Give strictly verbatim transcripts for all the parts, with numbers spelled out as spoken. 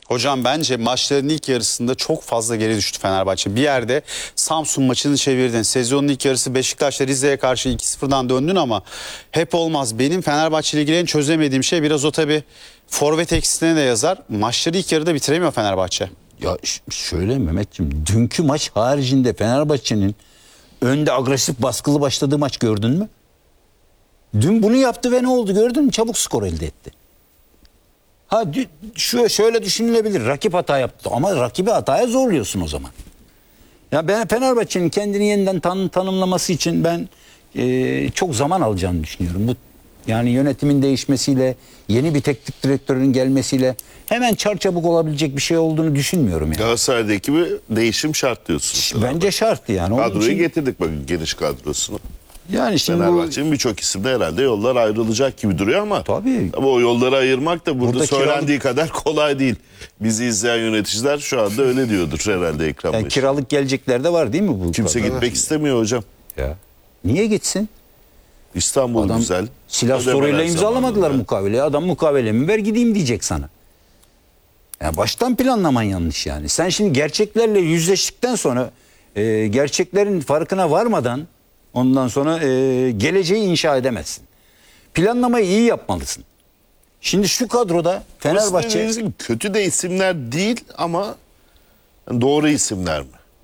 Hocam bence maçların ilk yarısında çok fazla geri düştü Fenerbahçe. Bir yerde Samsun maçını çevirdin. Sezonun ilk yarısı Beşiktaş'la Rize'ye karşı iki sıfırdan döndün ama hep olmaz. Benim Fenerbahçe ile ilgili en çözemediğim şey biraz o tabii forvet eksisine de yazar. Maçları ilk yarıda bitiremiyor Fenerbahçe. Ya şöyle Mehmetciğim, dünkü maç haricinde Fenerbahçe'nin önde agresif baskılı başladığı maç gördün mü? Dün bunu yaptı ve ne oldu gördün mü? Çabuk skor elde etti. Ha şu şöyle düşünülebilir. Rakip hata yaptı ama rakibi hataya zorluyorsun o zaman. Ya ben Fenerbahçe'nin kendini yeniden tan tanımlaması için ben e, çok zaman alacağını düşünüyorum. Bu yani yönetimin değişmesiyle, yeni bir teknik direktörün gelmesiyle hemen çarçabuk olabilecek bir şey olduğunu düşünmüyorum yani. Galatasaray'daki bir değişim şart diyorsun. Bence şart yani. Onun Kadroyu için, getirdik bakın, geniş kadrosunu. yani şimdi bu Fenerbahçe'nin birçok isimde herhalde yollar ayrılacak gibi duruyor ama tabii. Ama o yolları ayırmak da burada, Burada söylendiği kiralık- kadar kolay değil. Bizi izleyen yöneticiler şu anda öyle diyordur herhalde ekran yani başı. kiralık gelecekler de var değil mi bu? Kimse kadar? gitmek istemiyor hocam. Ya. Niye gitsin? İstanbul Adam güzel. silah Ödemeler soruyla imzalamadılar zamanında. mukaveleye. Adam mukavelemi ver gideyim diyecek sana. Ya baştan planlaman yanlış yani. Sen şimdi gerçeklerle yüzleştikten sonra e, gerçeklerin farkına varmadan ondan sonra e, geleceği inşa edemezsin. Planlamayı iyi yapmalısın. Şimdi şu kadroda Fenerbahçe... Aslında kötü de isimler değil ama doğru isimler mi?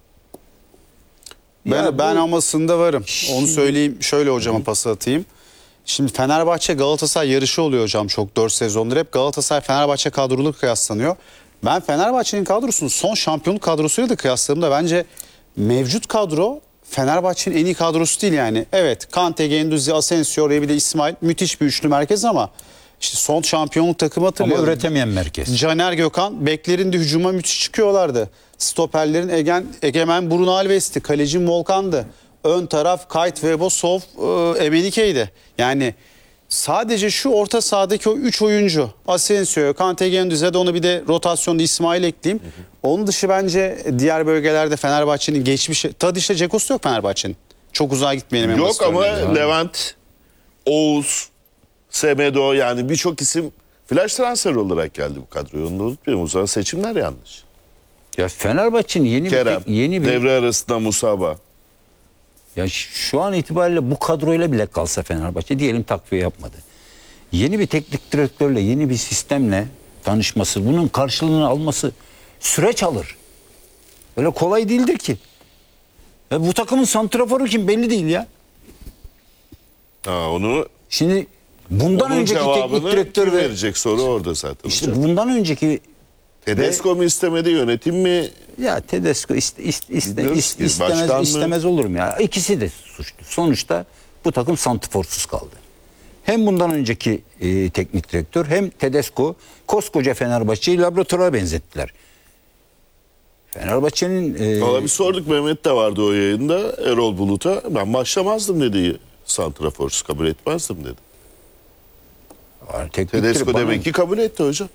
Ben, Ya ben bu- amasında varım. Onu söyleyeyim, şöyle hocama pas atayım. Şimdi Fenerbahçe Galatasaray yarışı oluyor hocam çok dört sezondur. Hep Galatasaray Fenerbahçe kadrolu kıyaslanıyor. Ben Fenerbahçe'nin kadrosunu son şampiyonluk kadrosuyla da kıyasladığımda bence mevcut kadro Fenerbahçe'nin en iyi kadrosu değil yani. Evet, Kante, Guendouzi, Asensio, oraya bir de İsmail, müthiş bir üçlü merkez ama işte son şampiyonluk takımı Ama hatırlayalım. üretemeyen merkez. Caner Gökhan, beklerin de hücuma müthiş çıkıyorlardı. Stoperlerin Egen, Egemen Bruno Alves'ti. Kalecin Volkan'dı. Ön taraf Kayt, Vebo, Sov, e, Emenike'ydi. Yani sadece şu orta sahadaki o üç oyuncu. Asensio, Kante, Guendouzi'ye de onu bir de rotasyonda İsmail ekleyeyim. Hı hı. Onun dışı bence diğer bölgelerde Fenerbahçe'nin geçmişi... Tadiş'te Cekosu yok Fenerbahçe'nin. Çok uzağa gitmeyelim. en Yok basit ama örneği. Levent, Oğuz, Semedo yani birçok isim flash transfer olarak geldi bu kadroya. Onu da unutmayalım. O zaman seçimler yanlış. Ya Fenerbahçe'nin yeni Kerem, bir yeni bir devre arasında Musaba. Ya şu an itibariyle bu kadroyla bile kalsa Fenerbahçe diyelim takviye yapmadı. Yeni bir teknik direktörle, yeni bir sistemle tanışması, bunun karşılığını alması süreç alır. Öyle kolay değildir ki. Ya bu takımın santraforu kim belli değil ya. Ha, onu Şimdi bundan onun önceki teknik cevabını direktör kim ve verecek soru orada zaten. işte hocam. bundan önceki Tedesco mu istemedi, yönetim mi? ya Tedesco iste, iste, iste, Bilmiyoruz is- ki, istemez, başkan mı? istemez olur mu ya? İkisi de suçlu. Sonuçta bu takım santiforsuz kaldı. Hem bundan önceki e, teknik direktör hem Tedesco koskoca Fenerbahçe'yi laboratuvara benzettiler. Fenerbahçe'nin e, Valla bir sorduk, Mehmet de vardı o yayında, Erol Bulut'a. Ben başlamazdım dedi, santraforsuz kabul etmezdim dedi. teknik Tedesco direktör- demek ki kabul etti hocam.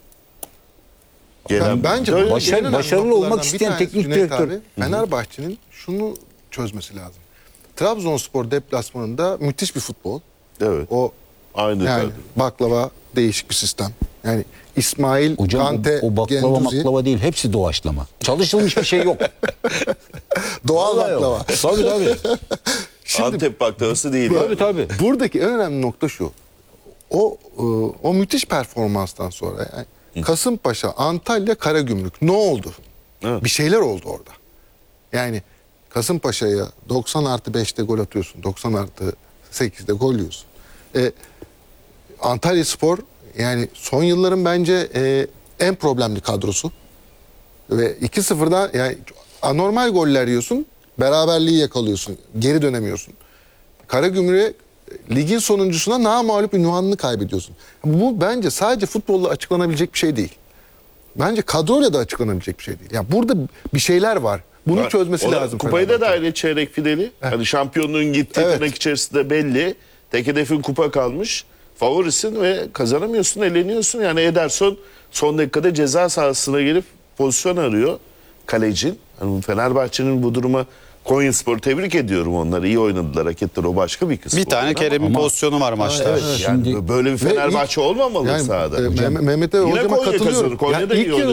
Ben, bence Böyle- Başar- en önemli başarılı noktalardan olmak bir isteyen tanesi teknik Cüneyt direktör. abi, Fenerbahçe'nin şunu çözmesi lazım. Trabzonspor deplasmanında müthiş bir futbol. Evet. O Aynı yani kadro. baklava değişik bir sistem. Yani İsmail, Hocam Kante, o, o baklava Guendouzi, maklava değil, hepsi doğaçlama. Çalışılmış bir şey yok. doğal Vallahi baklava. yok. Tabii tabii. Antep baklavası değil. Tabii tabii. Buradaki en önemli nokta şu. O e, o müthiş performanstan sonra yani Kasımpaşa, Antalya, Karagümrük ne oldu? Evet. Bir şeyler oldu orada. Yani Kasımpaşa'ya doksan artı beşte gol atıyorsun. doksan artı sekizde gol yiyorsun. E, Antalyaspor yani son yılların bence e, en problemli kadrosu. Ve iki sıfırda yani anormal goller yiyorsun. Beraberliği yakalıyorsun. Geri dönemiyorsun. Karagümrük'e ligin sonuncusuna namağlup ünvanını kaybediyorsun. Bu bence sadece futbolla açıklanabilecek bir şey değil. Bence kadroyla da açıklanabilecek bir şey değil. Yani burada bir şeyler var. Bunu Var. çözmesi O da lazım. Kupayı da Fenerbahçe. dahil et, çeyrek finali. Hani şampiyonluğun gittiği Evet. tırnak içerisinde belli. Tek hedefin kupa kalmış. Favorisin ve kazanamıyorsun, eleniyorsun. Yani Ederson son dakikada ceza sahasına gelip pozisyon arıyor kalecin. Yani Fenerbahçe'nin bu duruma, Konyaspor'u tebrik ediyorum, onları iyi oynadılar, hak ettiler, o başka bir kısmı. Bir tane oldu Kerem'in ama- pozisyonu var maçta. evet. ama yani Şimdi- böyle bir Ve Fenerbahçe olmamalı Yani, sahada. e, Mehmet- Mehmet'e Yine hocama Konya katılıyorum. kazanır. Konya'da Yani iyi ilk yarı